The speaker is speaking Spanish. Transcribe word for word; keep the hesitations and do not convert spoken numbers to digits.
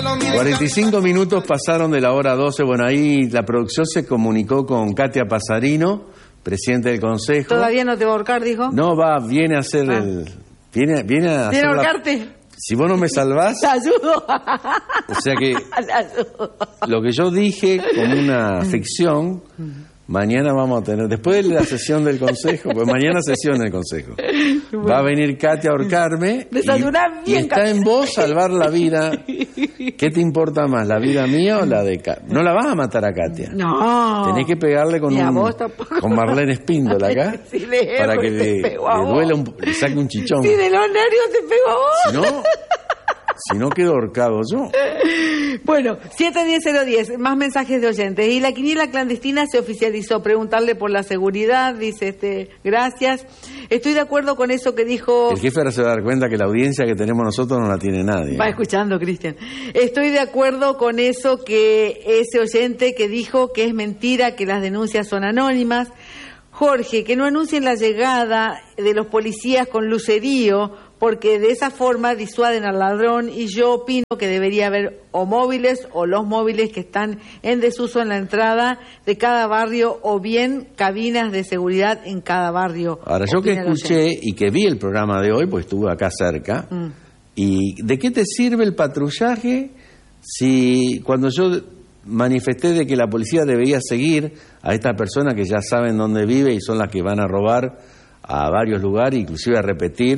cuarenta y cinco minutos pasaron de la hora doce. Bueno, ahí la producción se comunicó con Katia Pasarino, presidente del Consejo. ¿Todavía no te va a ahorcar, dijo? No, va, viene a hacer ah. el... Viene, viene a hacer ¿Viene a ahorcarte? La... Si vos no me salvás... Te ayudo. O sea que... Lo que yo dije como una ficción... Mañana vamos a tener, después de la sesión del Consejo, pues mañana sesión del Consejo, bueno. Va a venir Katia a ahorcarme y, bien, y está Katia. En vos salvar la vida. ¿Qué te importa más, la vida mía o la de Katia? No la vas a matar a Katia. No. Tenés que pegarle con, un, con Marlene Espíndola acá si le para que le, le duele, un, le saque un chichón. Si de los nervios te pego a vos. Si no... Si no quedo ahorcado yo. Bueno, siete diez cero diez, más mensajes de oyentes. Y la quiniela clandestina se oficializó. Preguntarle por la seguridad, dice este, gracias. Estoy de acuerdo con eso que dijo... El jefe ahora se va a dar cuenta que la audiencia que tenemos nosotros no la tiene nadie. Va escuchando, Cristian. Estoy de acuerdo con eso que ese oyente que dijo que es mentira, que las denuncias son anónimas. Jorge, que no anuncien la llegada de los policías con lucerío, porque de esa forma disuaden al ladrón, y yo opino que debería haber o móviles o los móviles que están en desuso en la entrada de cada barrio, o bien cabinas de seguridad en cada barrio. Ahora, yo que escuché y que vi el programa de hoy, pues estuve acá cerca, mm. ¿y de qué te sirve el patrullaje si cuando yo manifesté de que la policía debería seguir a estas personas que ya saben dónde vive y son las que van a robar a varios lugares, inclusive a repetir,